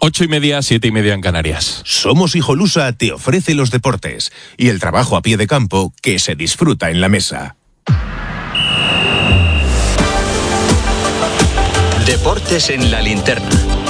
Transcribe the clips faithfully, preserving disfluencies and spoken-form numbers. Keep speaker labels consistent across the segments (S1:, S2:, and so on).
S1: Ocho y media, siete y media en Canarias.
S2: Somos Hijolusa te ofrece los deportes y el trabajo a pie de campo que se disfruta en la mesa.
S3: Deportes en la linterna.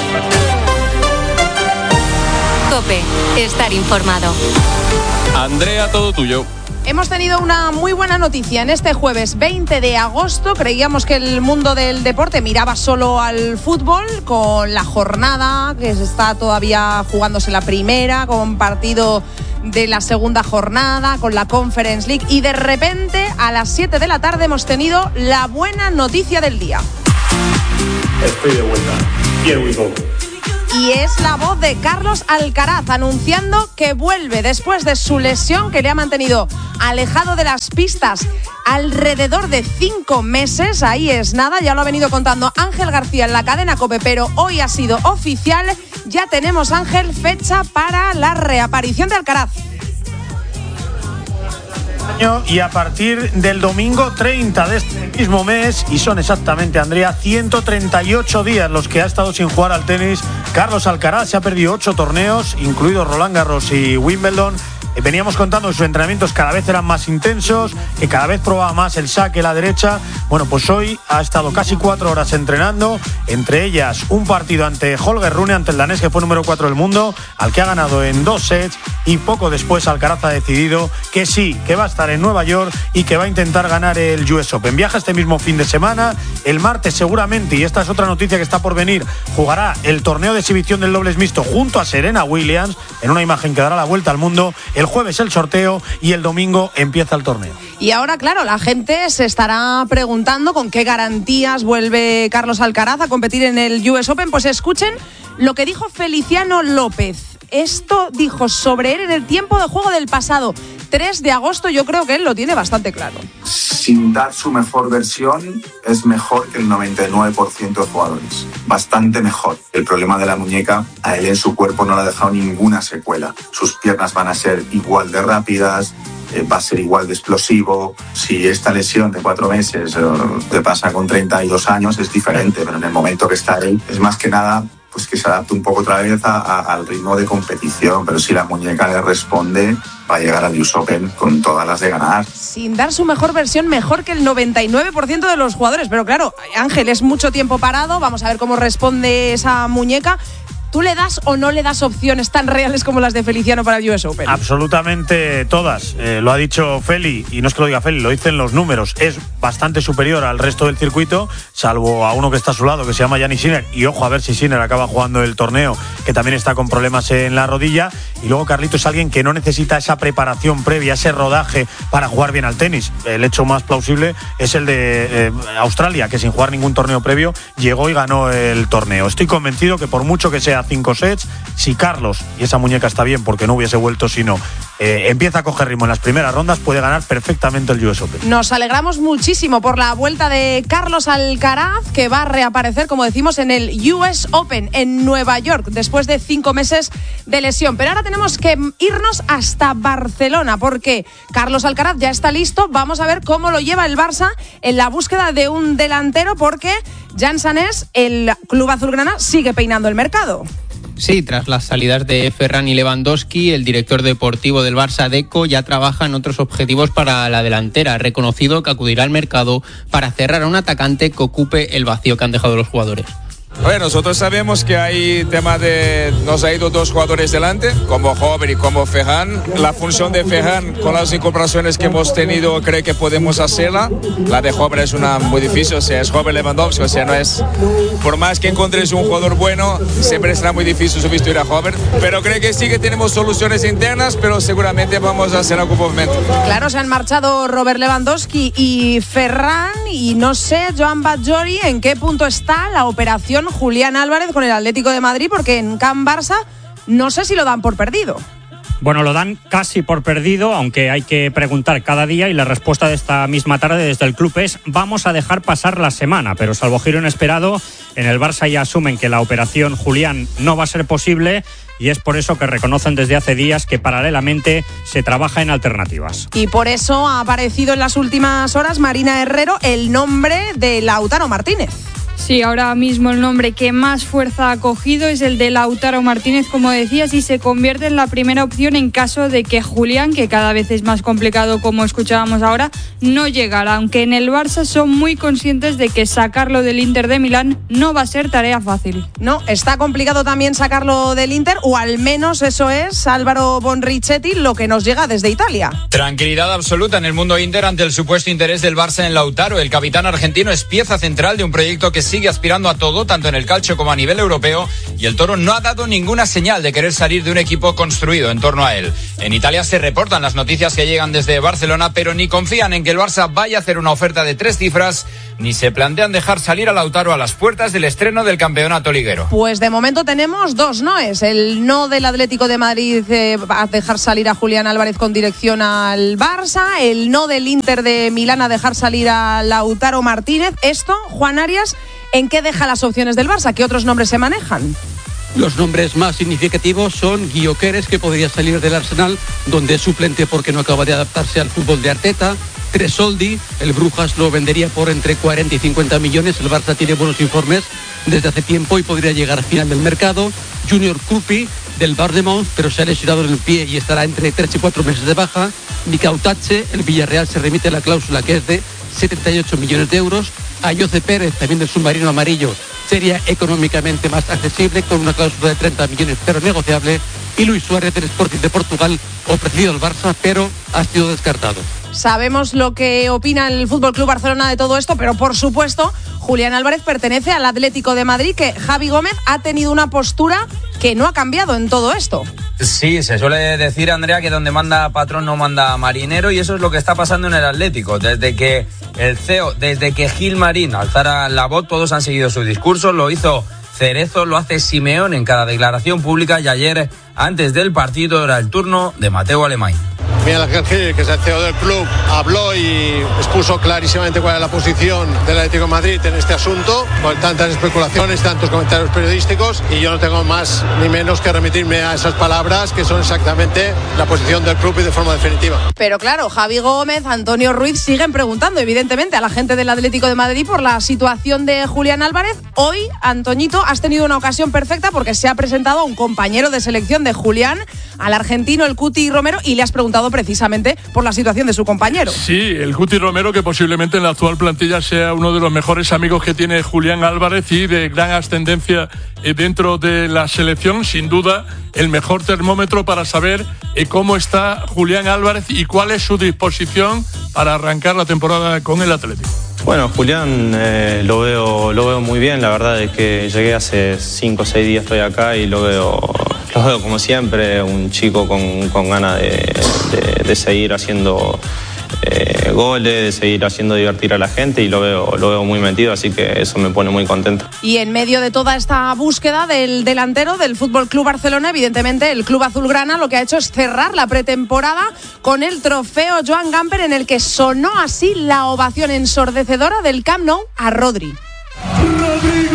S4: COPE, estar informado.
S1: Andrea, todo tuyo.
S5: Hemos tenido una muy buena noticia en este jueves veinte de agosto. Creíamos que el mundo del deporte miraba solo al fútbol, con la jornada que se está todavía jugándose la primera, con partido de la segunda jornada, con la Conference League, y de repente a las siete de la tarde hemos tenido la buena noticia del día.
S6: Estoy de vuelta. Here we go.
S5: Y es la voz de Carlos Alcaraz anunciando que vuelve después de su lesión que le ha mantenido alejado de las pistas alrededor de cinco meses. Ahí es nada, ya lo ha venido contando Ángel García en la cadena COPE, pero hoy ha sido oficial. Ya tenemos, Ángel, fecha para la reaparición de Alcaraz.
S6: Y a partir del domingo treinta de este mismo mes, y son exactamente, Andrea, ciento treinta y ocho días los que ha estado sin jugar al tenis Carlos Alcaraz. Se ha perdido ocho torneos, incluidos Roland Garros y Wimbledon. Veníamos contando que sus entrenamientos cada vez eran más intensos, que cada vez probaba más el saque, la derecha. Bueno, pues hoy ha estado casi cuatro horas entrenando, entre ellas un partido ante Holger Rune, ante el danés que fue número cuatro del mundo, al que ha ganado en dos sets, y poco después Alcaraz ha decidido que sí, que va a estar en Nueva York y que va a intentar ganar el U S Open. Viaja este mismo fin de semana, el martes seguramente, y esta es otra noticia que está por venir, jugará el torneo de exhibición del dobles mixto junto a Serena Williams, en una imagen que dará la vuelta al mundo. El jueves el sorteo y el domingo empieza el torneo.
S5: Y ahora, claro, la gente se estará preguntando con qué garantías vuelve Carlos Alcaraz a competir en el U S Open. Pues escuchen lo que dijo Feliciano López. Esto dijo sobre él en el tiempo de juego del pasado tres de agosto. Yo creo que él lo tiene bastante claro.
S7: Sin dar su mejor versión, es mejor que el noventa y nueve por ciento de jugadores. Bastante mejor. El problema de la muñeca, a él en su cuerpo no le ha dejado ninguna secuela. Sus piernas van a ser igual de rápidas, eh, va a ser igual de explosivo. Si esta lesión de cuatro meses eh, te pasa con treinta y dos años, es diferente, pero en el momento que está él, es más que nada pues que se adapte un poco otra vez a, a, al ritmo de competición, pero si la muñeca le responde, va a llegar al U S Open con todas las de ganar.
S5: Sin dar su mejor versión, mejor que el noventa y nueve por ciento de los jugadores. Pero claro, Ángel, es mucho tiempo parado, vamos a ver cómo responde esa muñeca. ¿Tú le das o no le das opciones tan reales como las de Feliciano para el U S Open?
S6: Absolutamente todas. Eh, lo ha dicho Feli, y no es que lo diga Feli, lo dicen los números. Es bastante superior al resto del circuito, salvo a uno que está a su lado, que se llama Jannik Sinner. Y ojo a ver si Sinner acaba jugando el torneo, que también está con problemas en la rodilla. Y luego Carlito es alguien que no necesita esa preparación previa, ese rodaje para jugar bien al tenis. El hecho más plausible es el de eh, Australia, que sin jugar ningún torneo previo llegó y ganó el torneo. Estoy convencido que por mucho que sea cinco sets, si Carlos, y esa muñeca está bien porque no hubiese vuelto, sino eh, empieza a coger ritmo en las primeras rondas, puede ganar perfectamente el U S Open.
S5: Nos alegramos muchísimo por la vuelta de Carlos Alcaraz, que va a reaparecer, como decimos, en el U S Open en Nueva York después de cinco meses de lesión. Pero ahora tenemos que irnos hasta Barcelona, porque Carlos Alcaraz ya está listo. Vamos a ver cómo lo lleva el Barça en la búsqueda de un delantero, porque Jan Sanés, el club azulgrana, sigue peinando el mercado.
S8: Sí, tras las salidas de Ferran y Lewandowski, el director deportivo del Barça, Deco, ya trabaja en otros objetivos para la delantera. Ha reconocido que acudirá al mercado para cerrar a un atacante que ocupe el vacío que han dejado los jugadores.
S9: Bueno, nosotros sabemos que hay tema de... Nos ha ido dos jugadores delante, como Hover y como Ferran. La función de Ferran, con las incorporaciones que hemos tenido, creo que podemos hacerla. La de Hover es una muy difícil, o sea, es Hover Lewandowski, o sea, no es... Por más que encontres un jugador bueno, siempre será muy difícil sustituir a Hover. Pero creo que sí que tenemos soluciones internas, pero seguramente vamos a hacer algún movimiento.
S5: Claro, se han marchado Robert Lewandowski y Ferran, y no sé, Joan Batllori, en qué punto está la operación Julián Álvarez con el Atlético de Madrid, porque en Can Barça no sé si lo dan por perdido.
S10: Bueno, lo dan casi por perdido, aunque hay que preguntar cada día, y la respuesta de esta misma tarde desde el club es: vamos a dejar pasar la semana. Pero salvo giro inesperado, en el Barça ya asumen que la operación Julián no va a ser posible, y es por eso que reconocen desde hace días que paralelamente se trabaja en alternativas.
S5: Y por eso ha aparecido en las últimas horas, Marina Herrero, el nombre de Lautaro Martínez.
S11: Sí, ahora mismo el nombre que más fuerza ha cogido es el de Lautaro Martínez, como decías, y se convierte en la primera opción en caso de que Julián, que cada vez es más complicado como escuchábamos ahora, no llegara. Aunque en el Barça son muy conscientes de que sacarlo del Inter de Milán no va a ser tarea fácil.
S5: No, está complicado también sacarlo del Inter, o al menos eso es, Álvaro Bonrichetti, lo que nos llega desde Italia.
S12: Tranquilidad absoluta en el mundo Inter ante el supuesto interés del Barça en Lautaro. El capitán argentino es pieza central de un proyecto que sigue aspirando a todo, tanto en el calcio como a nivel europeo, y el Toro no ha dado ninguna señal de querer salir de un equipo construido en torno a él. En Italia se reportan las noticias que llegan desde Barcelona, pero ni confían en que el Barça vaya a hacer una oferta de tres cifras, ni se plantean dejar salir a Lautaro a las puertas del estreno del campeonato liguero.
S5: Pues de momento tenemos dos noes. El no del Atlético de Madrid eh, a dejar salir a Julián Álvarez con dirección al Barça, el no del Inter de Milán a dejar salir a Lautaro Martínez. Esto, Juan Arias, ¿en qué deja las opciones del Barça? ¿Qué otros nombres se manejan?
S13: Los nombres más significativos son Gyökeres, que podría salir del Arsenal, donde es suplente porque no acaba de adaptarse al fútbol de Arteta. Tresoldi, el Brujas lo vendería por entre cuarenta y cincuenta millones. El Barça tiene buenos informes desde hace tiempo y podría llegar al final del mercado. Junior Cupi, del Bournemouth, pero se ha lesionado en el pie y estará entre tres y cuatro meses de baja. Mikau Tache, el Villarreal se remite a la cláusula que es de setenta y ocho millones de euros. A Jose Pérez, también del submarino amarillo, sería económicamente más accesible con una cláusula de treinta millones pero negociable. Y Luis Suárez del Sporting de Portugal, ofrecido al Barça pero ha sido descartado.
S5: Sabemos lo que opina el F C Barcelona de todo esto, pero por supuesto Julián Álvarez pertenece al Atlético de Madrid, que Javi Gómez ha tenido una postura que no ha cambiado en todo esto.
S14: Sí, se suele decir, Andrea, que donde manda patrón no manda marinero, y eso es lo que está pasando en el Atlético. Desde que el C E O, desde que Gil Marín alzara la voz, todos han seguido su discurso. Lo hizo Cerezo, lo hace Simeón en cada declaración pública, y ayer, antes del partido, era el turno de Mateu Alemany.
S15: Miguel Ángel Gil, que es el C E O del club, habló y expuso clarísimamente cuál es la posición del Atlético de Madrid en este asunto, con tantas especulaciones, tantos comentarios periodísticos, y yo no tengo más ni menos que remitirme a esas palabras, que son exactamente la posición del club y de forma definitiva.
S5: Pero claro, Javi Gómez, Antonio Ruiz siguen preguntando, evidentemente, a la gente del Atlético de Madrid por la situación de Julián Álvarez. Hoy, Antoñito, has tenido una ocasión perfecta porque se ha presentado a un compañero de selección de Julián, al argentino, el Cuti Romero, y le has preguntado precisamente por la situación de su compañero.
S16: Sí, el Cuti Romero, que posiblemente en la actual plantilla sea uno de los mejores amigos que tiene Julián Álvarez y de gran ascendencia dentro de la selección, sin duda el mejor termómetro para saber cómo está Julián Álvarez y cuál es su disposición para arrancar la temporada con el Atlético.
S17: Bueno, Julián eh, lo veo lo veo muy bien. La verdad es que llegué hace cinco o seis días, estoy acá y lo veo lo veo como siempre, un chico con, con ganas de, de, de seguir haciendo eh, goles, de seguir haciendo divertir a la gente, y lo veo lo veo muy metido, así que eso me pone muy contento.
S5: Y en medio de toda esta búsqueda del delantero del F C Barcelona, evidentemente el club azulgrana lo que ha hecho es cerrar la pretemporada con el trofeo Joan Gamper, en el que sonó así la ovación ensordecedora del Camp Nou a Rodri.
S18: Rodrigo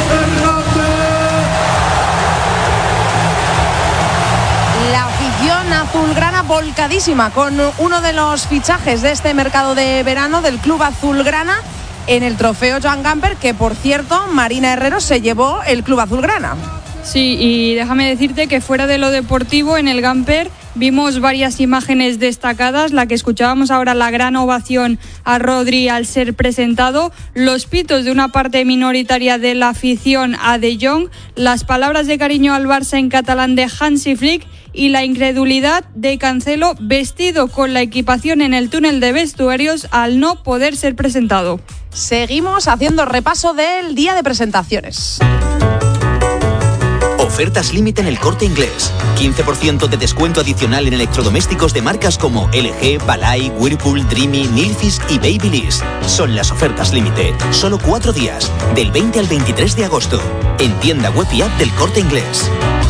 S5: La afición azulgrana volcadísima con uno de los fichajes de este mercado de verano del club azulgrana en el trofeo Joan Gamper, que por cierto Marina Herrero se llevó el club azulgrana.
S11: Sí, y déjame decirte que fuera de lo deportivo, en el Gamper vimos varias imágenes destacadas. La que escuchábamos ahora, la gran ovación a Rodri al ser presentado, los pitos de una parte minoritaria de la afición a De Jong, las palabras de cariño al Barça en catalán de Hansi Flick y la incredulidad de Cancelo, vestido con la equipación en el túnel de vestuarios al no poder ser presentado.
S5: Seguimos haciendo repaso del día de presentaciones.
S19: Ofertas límite en El Corte Inglés. quince por ciento de descuento adicional en electrodomésticos de marcas como L G, Balay, Whirlpool, Dreamy, Nilfisk y Babyliss. Son las ofertas límite. Solo cuatro días, del veinte al veintitrés de agosto. En tienda web y app del Corte Inglés.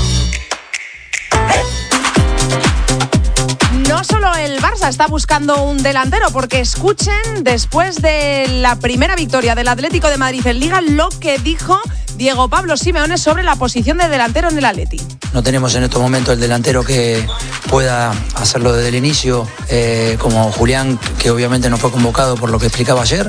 S5: No solo el Barça está buscando un delantero, porque escuchen, después de la primera victoria del Atlético de Madrid en Liga, lo que dijo Diego Pablo Simeone sobre la posición de delantero en el Atleti.
S20: No tenemos en estos momentos el delantero que pueda hacerlo desde el inicio, eh, como Julián, que obviamente no fue convocado por lo que explicaba ayer.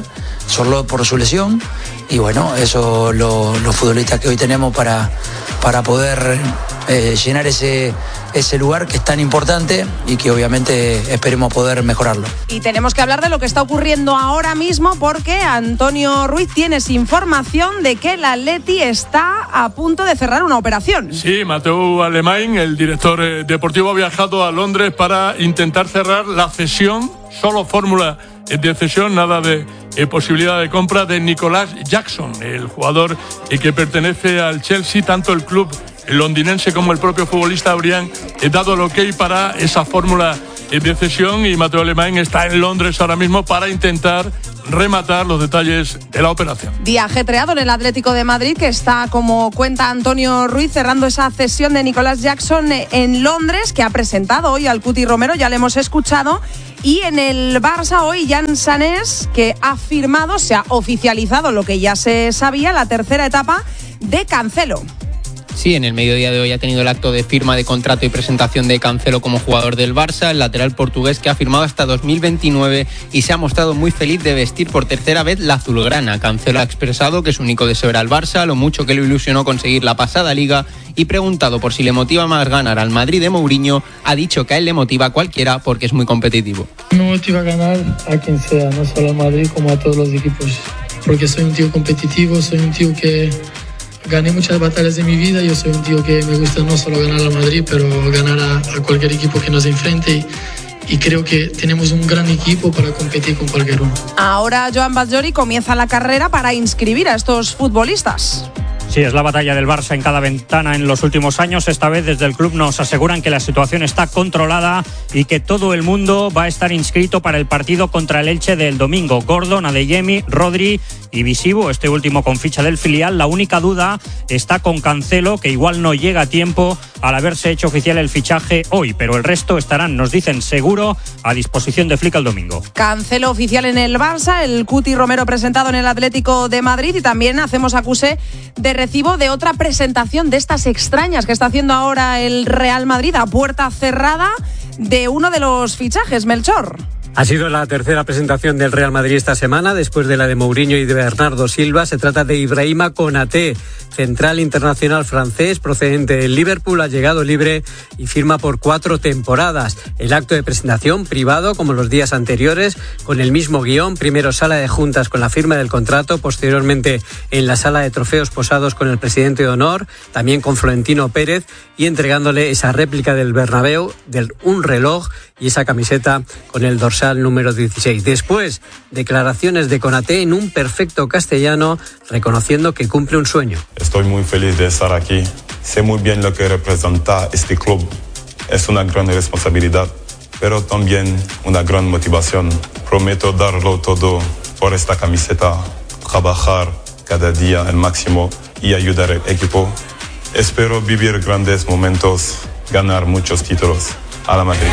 S20: solo por su lesión. Y bueno, eso lo, los futbolistas que hoy tenemos para, para poder eh, llenar ese, ese lugar que es tan importante y que obviamente esperemos poder mejorarlo.
S5: Y tenemos que hablar de lo que está ocurriendo ahora mismo, porque Antonio Ruiz, tienes información de que el Atleti está a punto de cerrar una operación.
S16: Sí, Mateu Alemany, el director eh, deportivo, ha viajado a Londres para intentar cerrar la cesión, solo fórmula de cesión, nada de eh, posibilidad de compra de Nicolas Jackson, el jugador eh, que pertenece al Chelsea. Tanto el club londinense como el propio futbolista habrían eh, dado el ok para esa fórmula eh, de cesión, y Mateu Alemany está en Londres ahora mismo para intentar rematar los detalles de la operación.
S5: Día ajetreado en el Atlético de Madrid, que está, como cuenta Antonio Ruiz, cerrando esa cesión de Nicolas Jackson en Londres, que ha presentado hoy al Cuti Romero, ya le hemos escuchado. Y en el Barça hoy, Jan Sanés, que ha firmado, se ha oficializado lo que ya se sabía, la tercera etapa de Cancelo.
S8: Sí, en el mediodía de hoy ha tenido el acto de firma de contrato y presentación de Cancelo como jugador del Barça, el lateral portugués que ha firmado hasta dos mil veintinueve y se ha mostrado muy feliz de vestir por tercera vez la azulgrana. Cancelo ha expresado que su único deseo era el Barça, lo mucho que le ilusionó conseguir la pasada Liga, y preguntado por si le motiva más ganar al Madrid de Mourinho, ha dicho que a él le motiva a cualquiera porque es muy competitivo.
S18: Me motiva a ganar a quien sea, no solo al Madrid como a todos los equipos, porque soy un tío competitivo, soy un tío que gané muchas batallas de mi vida. Yo soy un tío que me gusta no solo ganar al Madrid, pero ganar a, a cualquier equipo que nos enfrente, y, y creo que tenemos un gran equipo para competir con cualquier uno.
S5: Ahora Joan Batllori comienza la carrera para inscribir a estos futbolistas.
S10: Sí, es la batalla del Barça en cada ventana en los últimos años. Esta vez desde el club nos aseguran que la situación está controlada y que todo el mundo va a estar inscrito para el partido contra el Elche del domingo. Gordon, Adeyemi, Rodri y Visivo, este último con ficha del filial. La única duda está con Cancelo, que igual no llega a tiempo al haberse hecho oficial el fichaje hoy, pero el resto estarán, nos dicen, seguro a disposición de Flick el domingo.
S5: Cancelo oficial en el Barça, el Cuti Romero presentado en el Atlético de Madrid, y también hacemos acuse de recibo de otra presentación de estas extrañas que está haciendo ahora el Real Madrid a puerta cerrada de uno de los fichajes, Melchor.
S21: Ha sido la tercera presentación del Real Madrid esta semana, después de la de Mourinho y de Bernardo Silva. Se trata de Ibrahima Konaté, central internacional francés procedente del Liverpool. Ha llegado libre y firma por cuatro temporadas. El acto de presentación privado, como los días anteriores, con el mismo guión. Primero sala de juntas con la firma del contrato, posteriormente en la sala de trofeos posados con el presidente de honor, también con Florentino Pérez, y entregándole esa réplica del Bernabéu, del un reloj y esa camiseta con el dorsal número dieciséis. Después, declaraciones de Konaté en un perfecto castellano, reconociendo que cumple un sueño.
S22: Estoy muy feliz de estar aquí. Sé muy bien lo que representa este club. Es una gran responsabilidad, pero también una gran motivación. Prometo darlo todo por esta camiseta, trabajar cada día al máximo y ayudar al equipo. Espero vivir grandes momentos, ganar muchos títulos. A la Madrid.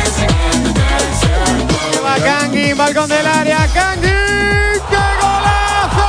S23: Va Kangin, balcón del área, Kangin, ¡qué golazo!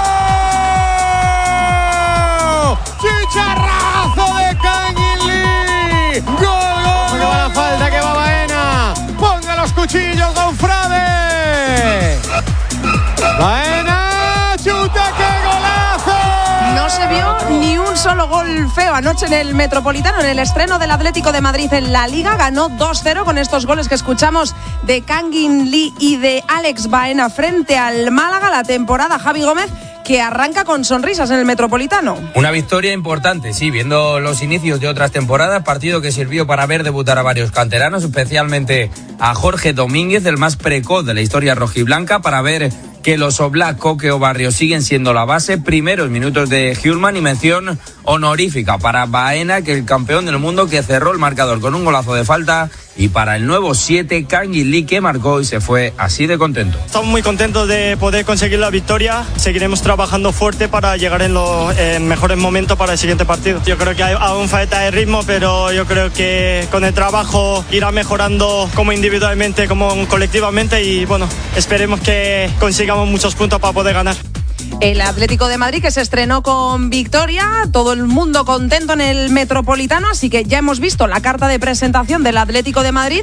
S23: ¡Chicharrazo de Kangin Lee! ¡Gol, gol! ¡Que va la falta, que va Baena! ¡Ponga los cuchillos, Don Frade! ¡Baena, chuta, qué golazo!
S5: No se vio ni un solo gol feo anoche en el Metropolitano. En el estreno del Atlético de Madrid en la Liga ganó dos cero con estos goles que escuchamos de Kangin Lee y de Alex Baena frente al Málaga. La temporada, Javi Gómez, que arranca con sonrisas en el Metropolitano.
S14: Una victoria importante, sí, viendo los inicios de otras temporadas, partido que sirvió para ver debutar a varios canteranos, especialmente a Jorge Domínguez, el más precoz de la historia rojiblanca, para ver que los Oblak, Coque o Barrios siguen siendo la base. Primeros minutos de Hjulman y mención honorífica para Baena, que el campeón del mundo que cerró el marcador con un golazo de falta, y para el nuevo siete, Kangin Lee, que marcó y se fue así de contento.
S24: Estamos muy contentos de poder conseguir la victoria. Seguiremos trabajando fuerte para llegar en los en mejores momentos para el siguiente partido. Yo creo que hay aún falta de ritmo, pero yo creo que con el trabajo irá mejorando como individualmente, como colectivamente, y bueno, esperemos que consigamos muchos puntos para poder ganar.
S5: El Atlético de Madrid, que se estrenó con victoria, todo el mundo contento en el Metropolitano, así que ya hemos visto la carta de presentación del Atlético de Madrid,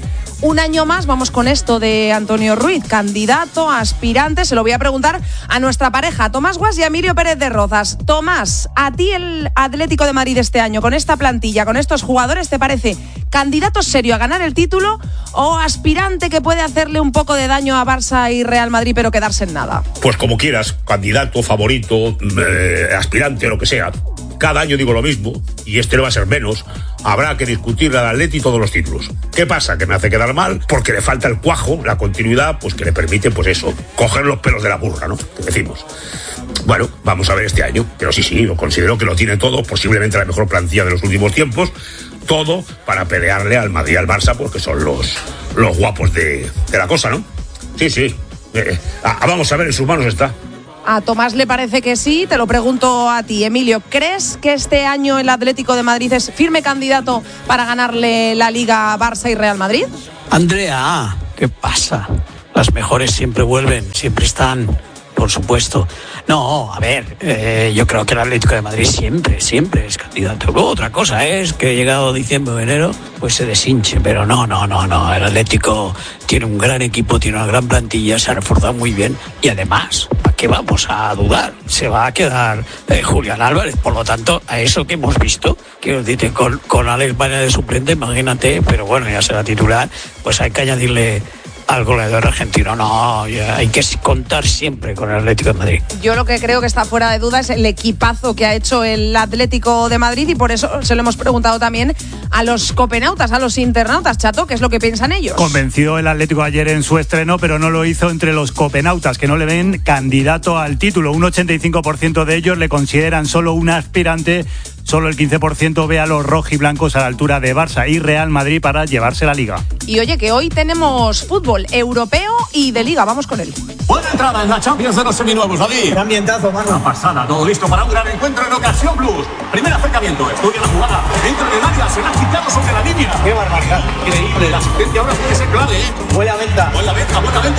S5: un año más. Vamos con esto de Antonio Ruiz, candidato, aspirante. Se lo voy a preguntar a nuestra pareja, Tomás Guas y Emilio Pérez de Rozas. Tomás, ¿a ti el Atlético de Madrid este año, con esta plantilla, con estos jugadores, te parece candidato serio a ganar el título o aspirante que puede hacerle un poco de daño a Barça y Real Madrid pero quedarse en nada?
S1: Pues como quieras, candidato, favorito, eh, aspirante, lo que sea. Cada año digo lo mismo, y este no va a ser menos. Habrá que discutir al Atleti todos los títulos. ¿Qué pasa? Que me hace quedar mal porque le falta el cuajo, la continuidad, pues que le permite, pues eso, coger los pelos de la burra, ¿no? Que decimos. Bueno, vamos a ver este año, pero sí, sí, lo considero que lo tiene todo, posiblemente la mejor plantilla de los últimos tiempos, todo para pelearle al Madrid y al Barça, porque son los, los guapos de, de la cosa, ¿no? Sí, sí. Eh, ah, vamos a ver, en sus manos está.
S5: A Tomás le parece que sí, te lo pregunto a ti, Emilio. ¿Crees que este año el Atlético de Madrid es firme candidato para ganarle la Liga a Barça y Real Madrid?
S2: Andrea, ¿qué pasa? Las mejores siempre vuelven, siempre están, por supuesto. No, a ver, eh, yo creo que el Atlético de Madrid siempre, siempre es candidato. Luego otra cosa es que llegado diciembre o enero, pues se deshinche, pero no, no, no, no. El Atlético tiene un gran equipo, tiene una gran plantilla, se ha reforzado muy bien y además, ¿para qué vamos a dudar? Se va a quedar eh, Julián Álvarez, por lo tanto, a eso que hemos visto, que os dice con, con Alex Vaina de suplente, imagínate, pero bueno, ya será titular, pues hay que añadirle al goleador argentino. No, hay que contar siempre con el Atlético de Madrid.
S5: Yo lo que creo que está fuera de duda es el equipazo que ha hecho el Atlético de Madrid y por eso se lo hemos preguntado también a los copenautas, a los internautas. Chato, ¿qué es lo que piensan ellos?
S3: Convenció el Atlético ayer en su estreno, pero no lo hizo entre los copenautas, que no le ven candidato al título. Un ochenta y cinco por ciento de ellos le consideran solo un aspirante. Solo el quince por ciento ve a los rojiblancos a la altura de Barça y Real Madrid para llevarse la Liga.
S5: Y oye, que hoy tenemos fútbol europeo y de Liga. Vamos con él.
S4: Buena entrada en la Champions de los seminuevos, David. Qué ambientazo, mano. Una pasada, todo listo para un gran encuentro en Ocasión Plus. Primer acercamiento, estudia la jugada. Entra en el área, se la ha quitado sobre la línea. Qué barbaridad. Increíble, la asistencia ahora tiene que ser clave, ¿eh? Buena venta. Buena venta, buena venta,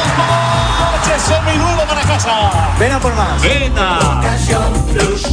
S4: ojo. ¡Coche seminuevo para casa! Ven a por más. Venta. Ocasión Plus.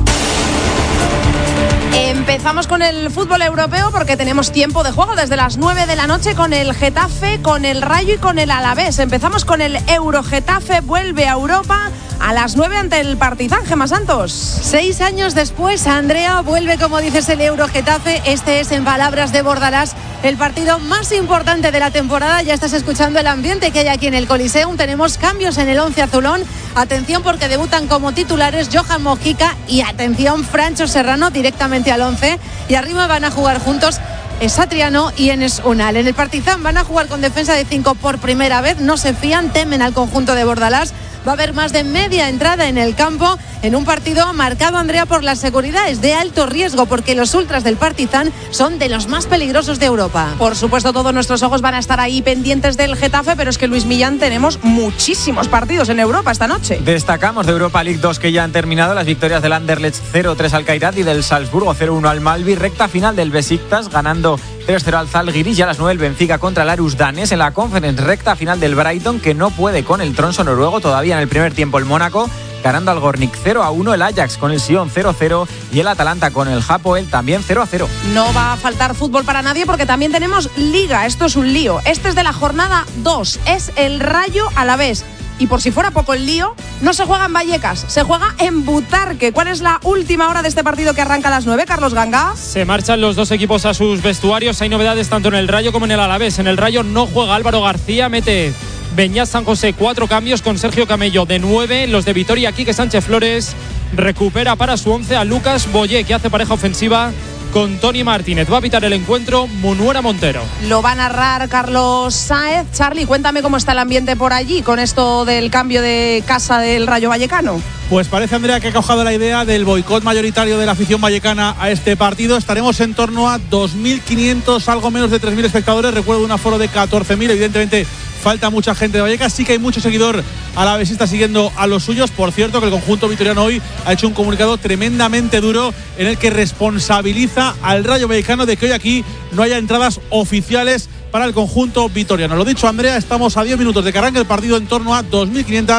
S5: Empezamos con el fútbol europeo porque tenemos tiempo de juego desde las nueve de la noche con el Getafe, con el Rayo y con el Alavés. Empezamos con el Euro-Getafe, vuelve a Europa a las nueve ante el Partizan. Gemma Santos.
S25: Seis años después, Andrea, vuelve, como dices, el Euro-Getafe. Este es, en palabras de Bordalás, el partido más importante de la temporada. Ya estás escuchando el ambiente que hay aquí en el Coliseum. Tenemos cambios en el once azulón. Atención porque debutan como titulares Johan Mojica y atención Francho Serrano directamente al once. Y arriba van a jugar juntos Satriano y Enes Unal. En el Partizan van a jugar con defensa de cinco por primera vez. No se fían, temen al conjunto de Bordalás. Va a haber más de media entrada en el campo en un partido marcado, Andrea, por la seguridad. Es de alto riesgo porque los ultras del Partizan son de los más peligrosos de Europa.
S5: Por supuesto, todos nuestros ojos van a estar ahí pendientes del Getafe, pero es que, Luis Millán, tenemos muchísimos partidos en Europa esta noche.
S26: Destacamos de Europa League dos que ya han terminado, las victorias del Anderlecht cero tres al Kairat y del Salzburgo cero uno al Malvi. Recta final del Besiktas ganando tres cero al Zalgiris. Ya a las nueve el Benfica contra el Aarhus danés. En la Conference, recta final del Brighton, que no puede con el Tromsø noruego. Todavía en el primer tiempo el Mónaco ganando al Gornik cero a uno, el Ajax con el Sion cero cero y el Atalanta con el Hapoel también cero a cero.
S5: No va a faltar fútbol para nadie porque también tenemos Liga. Esto es un lío. Este es de la jornada dos. Es el Rayo Alavés. Y por si fuera poco el lío, no se juega en Vallecas, se juega en Butarque. ¿Cuál es la última hora de este partido que arranca a las nueve, Carlos Ganga?
S27: Se marchan los dos equipos a sus vestuarios. Hay novedades tanto en el Rayo como en el Alavés. En el Rayo no juega Álvaro García, mete Beñat San José cuatro cambios con Sergio Camello de nueve. Los de Vitoria, Quique Sánchez Flores recupera para su once a Lucas Boyé, que hace pareja ofensiva con Tony Martínez. Va a pitar el encuentro Munuera Montero.
S5: Lo va a narrar Carlos Sáez. Charly, cuéntame cómo está el ambiente por allí con esto del cambio de casa del Rayo Vallecano.
S28: Pues parece, Andrea, que ha cojado la idea del boicot mayoritario de la afición vallecana a este partido. Estaremos en torno a dos mil quinientos, algo menos de tres mil espectadores. Recuerdo un aforo de catorce mil. Evidentemente falta mucha gente de Vallecas. Sí que hay mucho seguidor alavesista siguiendo a los suyos. Por cierto, que el conjunto vitoriano hoy ha hecho un comunicado tremendamente duro en el que responsabiliza al Rayo Vallecano de que hoy aquí no haya entradas oficiales para el conjunto vitoriano. Lo dicho, Andrea, estamos a diez minutos de que arranque el partido, en torno a dos mil quinientas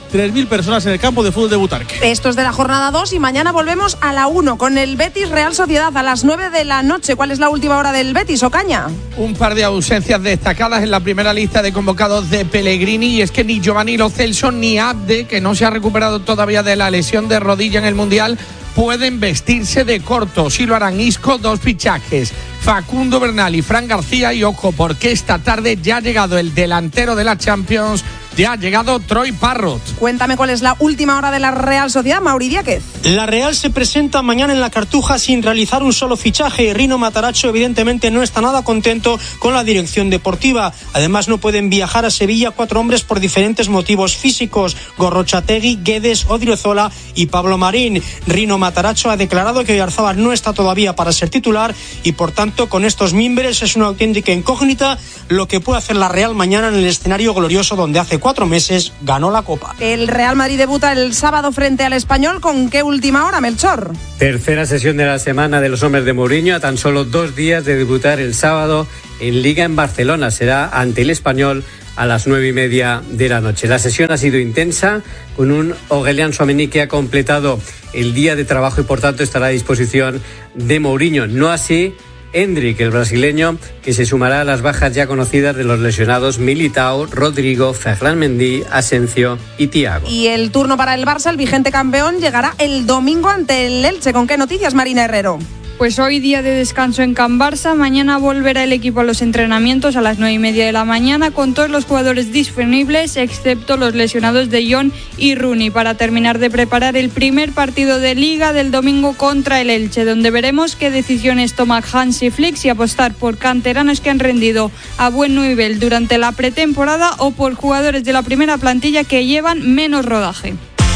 S28: tres mil personas en el campo de fútbol de Butarque.
S5: Esto es de la jornada dos y mañana volvemos a la uno con el Betis Real Sociedad a las nueve de la noche. ¿Cuál es la última hora del Betis, Ocaña?
S6: Un par de ausencias destacadas en la primera lista de convocados de Pellegrini, y es que ni Giovanni Lo Celso ni Abde, que no se ha recuperado todavía de la lesión de rodilla en el Mundial, pueden vestirse de corto. Sí lo harán Isco, dos fichajes, Facundo Bernal y Fran García, y ojo porque esta tarde ya ha llegado el delantero de la Champions, ya ha llegado Troy Parrott.
S5: Cuéntame cuál es la última hora de la Real Sociedad, Mauri Díaz.
S7: La Real se presenta mañana en la Cartuja sin realizar un solo fichaje y Rino Matarazzo evidentemente no está nada contento con la dirección deportiva. Además no pueden viajar a Sevilla cuatro hombres por diferentes motivos físicos: Gorrochategui, Guedes, Odriozola y Pablo Marín. Rino Matarazzo ha declarado que Oyarzabal no está todavía para ser titular y por tanto con estos mimbres es una auténtica incógnita lo que puede hacer la Real mañana en el escenario glorioso donde hace cuatro meses ganó la Copa.
S5: El Real Madrid debuta el sábado frente al Español. ¿Con qué última hora, Melchor?
S21: Tercera sesión de la semana de los hombres de Mourinho, a tan solo dos días de debutar el sábado en Liga en Barcelona. Será ante el Español a las nueve y media de la noche. La sesión ha sido intensa, con un Aurélien Tchouaméni que ha completado el día de trabajo y por tanto estará a disposición de Mourinho. No así Endrick, el brasileño, que se sumará a las bajas ya conocidas de los lesionados Militao, Rodrigo, Ferland Mendy, Asensio y Thiago.
S5: Y el turno para el Barça, el vigente campeón, llegará el domingo ante el Elche. ¿Con qué noticias, Marina Herrero?
S9: Pues hoy día de descanso en Can Barça, mañana volverá el equipo a los entrenamientos a las nueve y media de la mañana con todos los jugadores disponibles excepto los lesionados de Jong y Rooney para terminar de preparar el primer partido de Liga del domingo contra el Elche, donde veremos qué decisiones toma Hansi Flick, si apostar por canteranos que han rendido a buen nivel durante la pretemporada o por jugadores de la primera plantilla que llevan menos rodaje.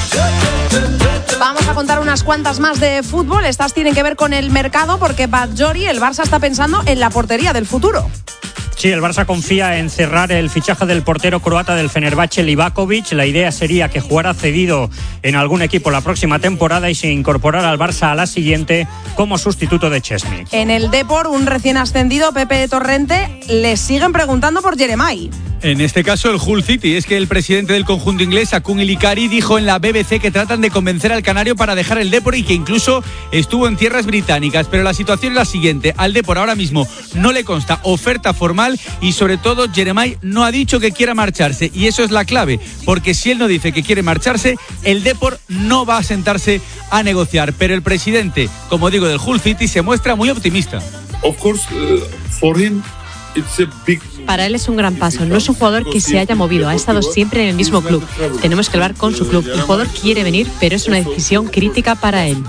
S5: Vamos a contar unas cuantas más de fútbol. Estas tienen que ver con el mercado porque Badjori, el Barça está pensando en la portería del futuro.
S10: Sí, el Barça confía en cerrar el fichaje del portero croata del Fenerbahce, Livakovic. La idea sería que jugara cedido en algún equipo la próxima temporada y se incorporara al Barça a la siguiente como sustituto de Chesney.
S5: En el Depor, un recién ascendido, Pepe Torrente, le siguen preguntando por Jeremai.
S11: En este caso el Hull City. Es que el presidente del conjunto inglés, Akun Ilikari, dijo en la B B C que tratan de convencer al canario para dejar el Depor y que incluso estuvo en tierras británicas. Pero la situación es la siguiente: al Depor ahora mismo no le consta oferta formal y sobre todo Jeremai no ha dicho que quiera marcharse, y eso es la clave, porque si él no dice que quiere marcharse, el Depor no va a sentarse a negociar. Pero el presidente, como digo, del Hull City se muestra muy optimista.
S12: Of course, uh, for him it's a big...
S13: Para él es un gran paso. No es un jugador que se haya movido, ha estado siempre en el mismo club. Tenemos que hablar con su club. El jugador quiere venir, pero es una decisión crítica para él.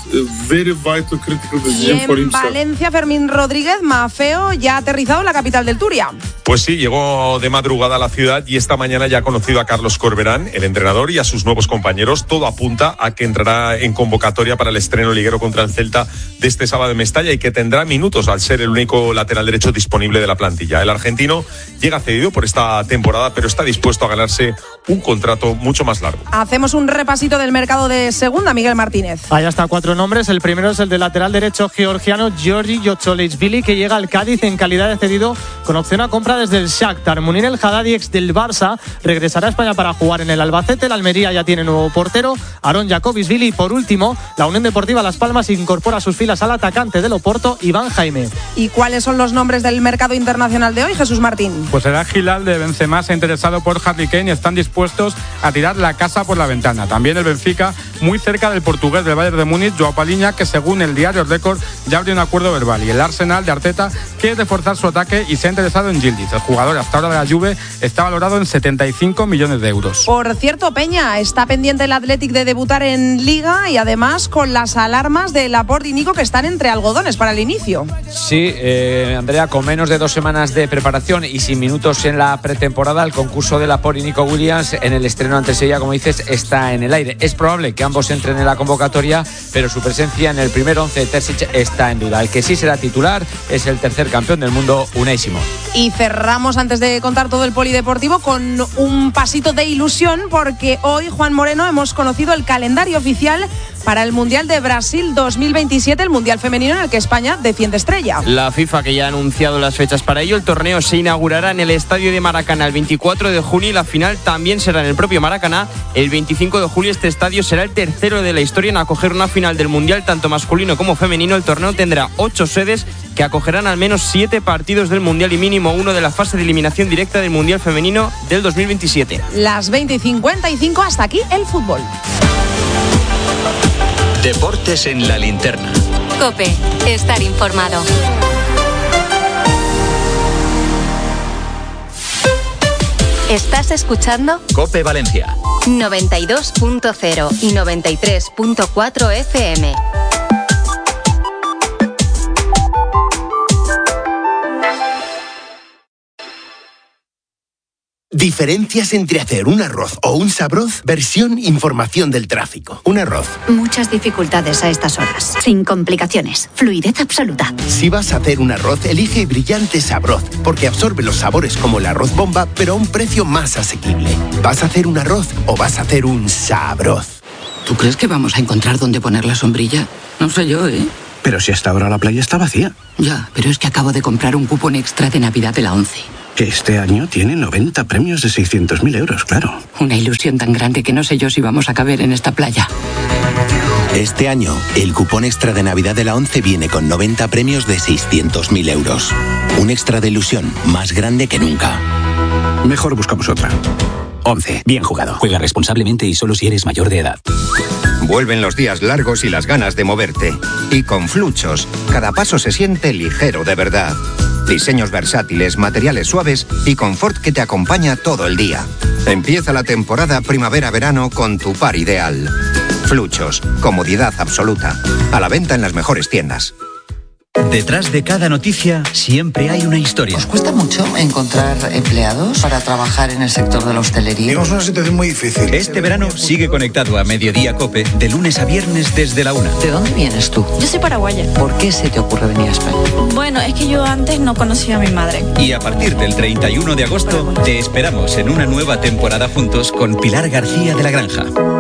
S5: Y en Valencia, Fermín Rodríguez, Mafeo, ya ha aterrizado en la capital del Turia.
S15: Pues sí, llegó de madrugada a la ciudad y esta mañana ya ha conocido a Carlos Corberán, el entrenador, y a sus nuevos compañeros. Todo apunta a que entrará en convocatoria para el estreno liguero contra el Celta de este sábado en Mestalla y que tendrá minutos al ser el único lateral derecho disponible de la plantilla. El argentino llega cedido por esta temporada, pero está dispuesto a ganarse un contrato mucho más largo.
S5: Hacemos un repasito del mercado de segunda, Miguel Martínez.
S17: Hay hasta cuatro nombres. El primero es el del lateral derecho georgiano Georgi Yocholishvili, que llega al Cádiz en calidad de cedido con opción a compra desde el Shakhtar. Munir El Haddadi, ex del Barça, regresará a España para jugar en el Albacete. El Almería ya tiene nuevo portero, Aaron Jacobisvili. Y por último, la Unión Deportiva Las Palmas incorpora a sus filas al atacante del Oporto, Iván Jaime.
S5: ¿Y cuáles son los nombres del mercado internacional de hoy, Jesús Martín?
S29: Pues el Al-Hilal de Benzema se ha interesado por Harry Kane y están dispuestos a tirar la casa por la ventana. También el Benfica, muy cerca del portugués del Bayern de Múnich, Joao Paliña, que según el diario Record ya abrió un acuerdo verbal. Y el Arsenal de Arteta quiere reforzar su ataque y se ha interesado en Yildiz. El jugador hasta ahora de la Juve está valorado en setenta y cinco millones de euros.
S5: Por cierto, Peña, está pendiente el Athletic de debutar en Liga y además con las alarmas de Laporte y Nico que están entre algodones para el inicio.
S14: Sí, eh, Andrea, con menos de dos semanas de preparación y sin minutos en la pretemporada, el concurso de Laporte y Nico Williams en el estreno ante Sevilla, como dices, está en el aire. Es probable que ambos entren en la convocatoria, pero su presencia en el primer once de Terzic está en duda. El que sí será titular es el tercer campeón del mundo, Unai Simón.
S5: Y cerramos, antes de contar todo el polideportivo, con un pasito de ilusión, porque hoy, Juan Moreno, hemos conocido el calendario oficial para el Mundial de Brasil dos mil veintisiete, el Mundial femenino en el que España defiende estrella.
S1: La FIFA, que ya ha anunciado las fechas para ello, el torneo se inaugurará en el Estadio de Maracaná el veinticuatro de junio y la final también será en el propio Maracaná el veinticinco de julio. Este estadio será el tercero de la historia en acoger una final del Mundial, tanto masculino como femenino. El torneo tendrá ocho sedes que acogerán al menos siete partidos del Mundial y mínimo uno de la fase de eliminación directa del Mundial femenino del dos mil veintisiete.
S5: Las veinte y cincuenta y cinco, hasta aquí el fútbol.
S8: Deportes en la linterna.
S16: COPE, estar informado. ¿Estás escuchando?
S8: COPE Valencia.
S16: noventa y dos punto cero y noventa y tres punto cuatro F M.
S18: Diferencias entre hacer un arroz o un sabroz, versión información del tráfico. Un arroz.
S19: Muchas dificultades a estas horas. Sin complicaciones. Fluidez absoluta.
S18: Si vas a hacer un arroz, elige Brillante Sabroz, porque absorbe los sabores como el arroz bomba, pero a un precio más asequible. ¿Vas a hacer un arroz o vas a hacer un sabroz?
S20: ¿Tú crees que vamos a encontrar dónde poner la sombrilla? No sé yo, ¿eh?
S22: Pero si hasta ahora la playa está vacía.
S20: Ya, pero es que acabo de comprar un cupón extra de Navidad de la ONCE.
S22: Que este año tiene noventa premios de seiscientos mil euros, claro.
S20: Una ilusión tan grande que no sé yo si vamos a caber en esta playa.
S23: Este año, el cupón extra de Navidad de la ONCE viene con noventa premios de seiscientos mil euros. Un extra de ilusión más grande que nunca.
S22: Mejor buscamos otra.
S24: ONCE. Bien jugado. Juega responsablemente y solo si eres mayor de edad.
S30: Vuelven los días largos y las ganas de moverte. Y con Fluchos, cada paso se siente ligero de verdad. Diseños versátiles, materiales suaves y confort que te acompaña todo el día. Empieza la temporada primavera-verano con tu par ideal. Fluchos, comodidad absoluta. A la venta en las mejores tiendas.
S8: Detrás de cada noticia siempre hay una historia.
S20: ¿Os cuesta mucho encontrar empleados para trabajar en el sector de la hostelería?
S8: Tenemos una situación muy difícil. Este verano sigue conectado a Mediodía COPE de lunes a viernes desde la una.
S20: ¿De dónde vienes tú?
S31: Yo soy paraguaya.
S20: ¿Por qué se te ocurre venir a España?
S31: Bueno, es que yo antes no conocía a mi madre.
S8: Y a partir del treinta y uno de agosto te esperamos en una nueva temporada juntos con Pilar García de la Granja.